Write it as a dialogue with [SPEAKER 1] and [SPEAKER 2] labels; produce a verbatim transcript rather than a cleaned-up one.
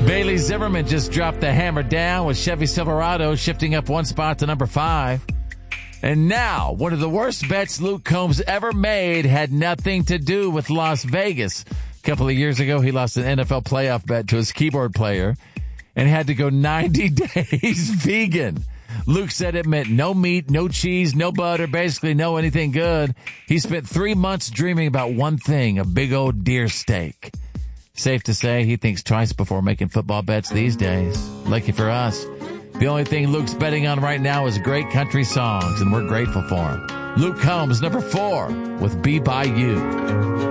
[SPEAKER 1] Bailey Zimmerman just dropped the hammer down with Chevy Silverado shifting up one spot to number five. And now, one of the worst bets Luke Combs ever made had nothing to do with Las Vegas. A couple of years ago, he lost an N F L playoff bet to his keyboard player and had to go ninety days vegan. Luke said it meant no meat, no cheese, no butter, basically no anything good. He spent three months dreaming about one thing, a big old deer steak. Safe to say he thinks twice before making football bets these days. Lucky for us. The only thing Luke's betting on right now is great country songs, and we're grateful for him. Luke Combs, number four, with Be By You.